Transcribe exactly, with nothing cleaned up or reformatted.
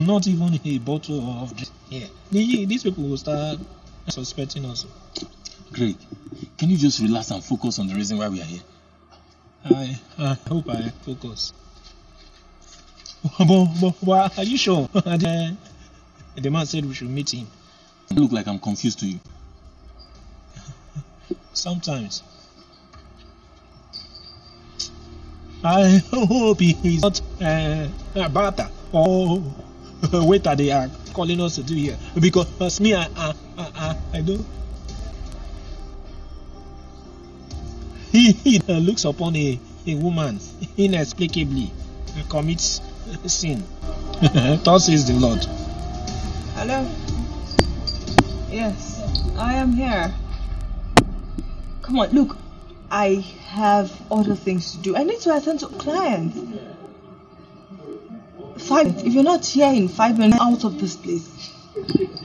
Not even a bottle of drink here. The- These people will start suspecting us. Greg, can you just relax and focus on the reason why we are here? I, I hope I focus. But, but, but are you sure? the, the man said we should meet him. You look like I'm confused to you. Sometimes. I hope he is not uh, a bata or a waiter they are calling us to do here. Because me, I, I, I, I, I don't. He, he looks upon a, a woman inexplicably and commits sin. Thus is the Lord. Hello? Yes, I am here. Come on, look. I have other things to do. I need to attend to clients. Five minutes. If you're not here in five minutes, out of this place.